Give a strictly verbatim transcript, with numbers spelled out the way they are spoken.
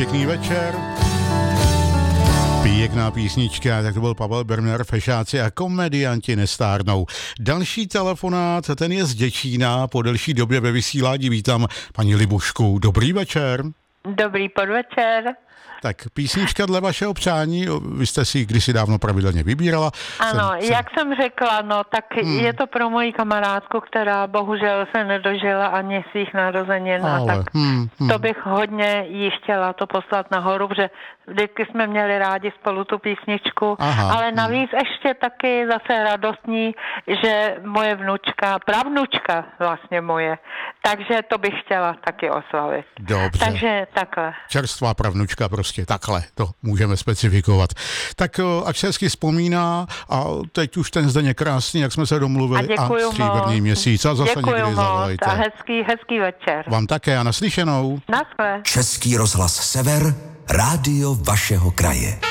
Pěkný večer. Pěkná písnička, tak to byl Pavel Berner, Fešáci a komedianti nestárnou. Další telefonát, ten je z Děčína, po delší době ve vysílání vítám paní Libušku. Dobrý večer. Dobrý podvečer. Tak písnička dle vašeho přání, vy jste si ji kdysi dávno pravidelně vybírala. Ano, jsem, jsem... jak jsem řekla, no tak hmm. je to pro moji kamarádku, která bohužel se nedožila ani svých narozenin. Ale, a tak hmm, hmm. to bych hodně jí chtěla to poslat nahoru, protože vždycky jsme měli rádi spolu tu písničku, Aha, ale navíc hmm. ještě taky zase radostní, že moje vnučka, pravnučka vlastně moje, takže to bych chtěla taky oslavit. Dobře. Takže takhle. Čerstvá pravnučka prostě takhle, to můžeme specifikovat. Tak ať se hezky vzpomíná a teď už ten Zdeněk krásný, jak jsme se domluvili, a, a stříbrný měsíc a zase děkuju někdy zavolejte. A hezký, hezký večer. Vám také a naslyšenou. Naschle. Český rozhlas Sever, rádio vašeho kraje.